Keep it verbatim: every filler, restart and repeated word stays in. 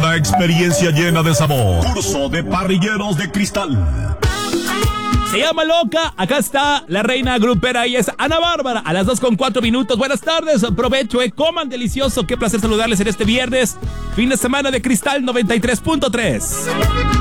Una experiencia llena de sabor. Curso de parrilleros de cristal. Se llama Loca, acá está la reina grupera y es Ana Bárbara, a las dos con cuatro minutos. Buenas tardes, provecho, eh, coman delicioso, qué placer saludarles en este viernes, fin de semana de Cristal noventa y tres punto tres.